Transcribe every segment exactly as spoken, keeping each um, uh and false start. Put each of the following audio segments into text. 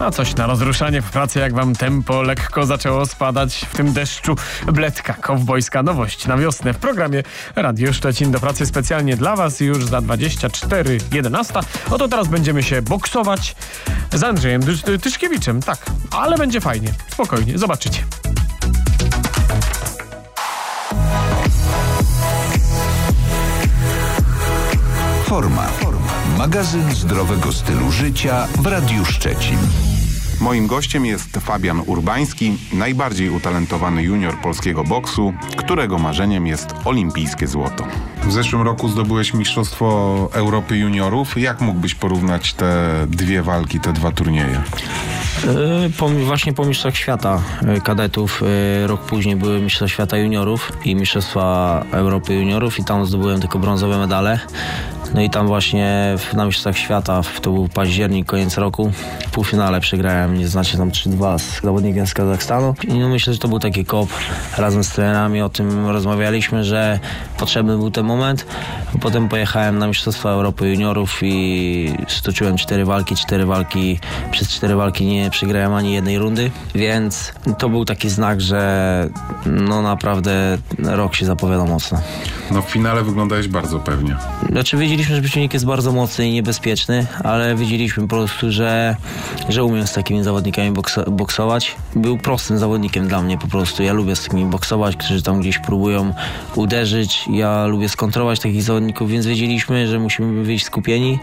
A coś na rozruszanie w pracy, jak wam tempo lekko zaczęło spadać w tym deszczu. Bledka, kowbojska nowość na wiosnę w programie Radio Szczecin. Do pracy specjalnie dla was już za dwadzieścia cztery jedenaście. Oto teraz będziemy się boksować z Andrzejem Tysz- Tyszkiewiczem. Tak, ale będzie fajnie. Spokojnie, zobaczycie. Forma. Magazyn zdrowego stylu życia w Radiu Szczecin. Moim gościem jest Fabian Urbański, najbardziej utalentowany junior polskiego boksu, którego marzeniem jest olimpijskie złoto. W zeszłym roku zdobyłeś Mistrzostwo Europy Juniorów. Jak mógłbyś porównać te dwie walki, te dwa turnieje? Yy, po, właśnie po Mistrzostwach Świata yy, kadetów yy, rok później były Mistrzostwa Świata Juniorów i Mistrzostwa Europy Juniorów i tam zdobyłem tylko brązowe medale. No i tam właśnie w, na Mistrzostwach Świata, w, to był październik, koniec roku, w półfinale przegrałem, nie znaczy tam trzy dwa z zawodnikiem z Kazachstanu. I no myślę, że to był taki kop. Razem z trenerami o tym rozmawialiśmy, że potrzebny był ten moment. Potem pojechałem na Mistrzostwa Europy Juniorów i stoczyłem cztery walki, cztery walki, przez cztery walki nie przegrałem ani jednej rundy, więc to był taki znak, że no naprawdę rok się zapowiada mocno. No w finale wyglądałeś bardzo pewnie. Znaczy wiedzieliśmy, że przeciwnik jest bardzo mocny i niebezpieczny, ale wiedzieliśmy po prostu, że, że umiem z takimi zawodnikami bokso- boksować. Był prostym zawodnikiem dla mnie po prostu. Ja lubię z takimi boksować, którzy tam gdzieś próbują uderzyć. Ja lubię skontrować takich zawodników, więc wiedzieliśmy, że musimy wyjść skupieni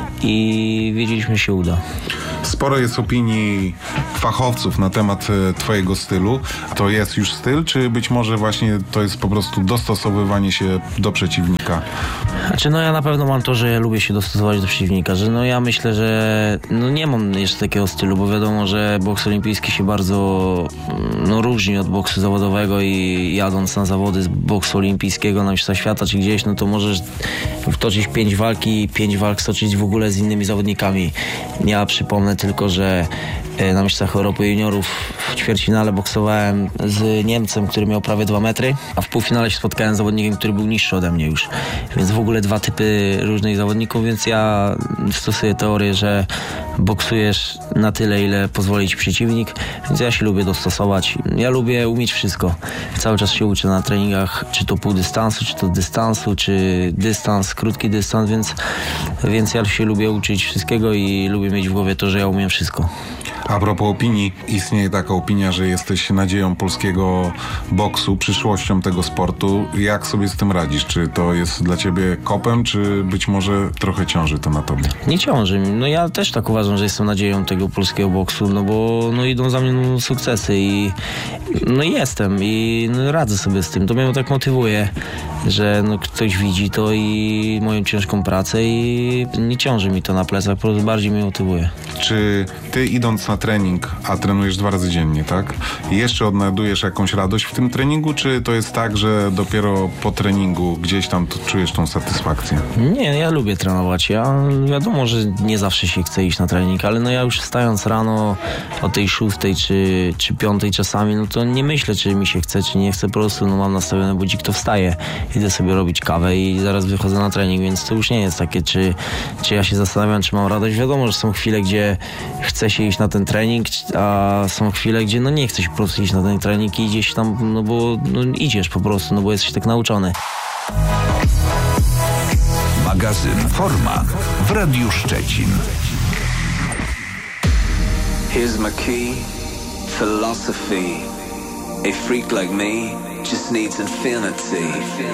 i wiedzieliśmy, że się uda. Sporo jest opinii fachowców na temat e, twojego stylu. To jest już styl, czy być może właśnie to jest po prostu dostosowywanie się do przeciwnika? Znaczy no ja na pewno mam to, że ja lubię się dostosować do przeciwnika, że no ja myślę, że no nie mam jeszcze takiego stylu, bo wiadomo, że boks olimpijski się bardzo no różni od boksu zawodowego i jadąc na zawody z boksu olimpijskiego na Mistrzostwa Świata czy gdzieś, no to możesz wtoczyć pięć walk i pięć walk stoczyć w ogóle z innymi zawodnikami. Ja przypomnę tylko, że na Mistrzostwach Europy Juniorów w ćwierćfinale boksowałem z Niemcem, który miał prawie dwa metry, a w półfinale się spotkałem z zawodnikiem, który był niższy ode mnie już. Więc w ogóle dwa typy różnych zawodników, więc ja stosuję teorię, że boksujesz na tyle, ile pozwoli ci przeciwnik, więc ja się lubię dostosować. Ja lubię umieć wszystko. Cały czas się uczę na treningach, czy to pół dystansu, czy to dystansu, czy dystans, krótki dystans, więc, więc ja się lubię uczyć wszystkiego i lubię mieć w głowie to, że ja umiem wszystko. A propos opinii, istnieje taka opinia, że jesteś nadzieją polskiego boksu, przyszłością tego sportu. Jak sobie z tym radzisz? Czy to jest dla ciebie kopem, czy być może trochę ciąży to na tobie? Nie ciąży mi. No ja też tak uważam, że jestem nadzieją tego polskiego boksu, no bo no idą za mną sukcesy i no jestem i no radzę sobie z tym. To mnie tak motywuje, że no ktoś widzi to i moją ciężką pracę i nie ciąży mi to na plecach, po prostu bardziej mnie motywuje. Czy ty idąc na trening, a trenujesz dwa razy dziennie, tak? Jeszcze odnajdujesz jakąś radość w tym treningu, czy to jest tak, że dopiero po treningu gdzieś tam to czujesz tą satysfakcję? Nie, ja lubię trenować. Ja wiadomo, że nie zawsze się chce iść na trening, ale no ja już wstając rano o tej szóstej czy, czy piątej czasami, no to nie myślę, czy mi się chce, czy nie chce, po prostu no mam nastawiony budzik, to wstaję. Idę sobie robić kawę i zaraz wychodzę na trening, więc to już nie jest takie, czy, czy ja się zastanawiam, czy mam radość. Wiadomo, że są chwile, gdzie chce się iść na ten trening, a są chwile, gdzie no nie chce się po prostu iść na ten trening i idziesz tam, no bo no idziesz po prostu, no bo jesteś tak nauczony. Magazyn Forma w Radiu Szczecin. Here's my key, philosophy. A freak like me just needs infinity.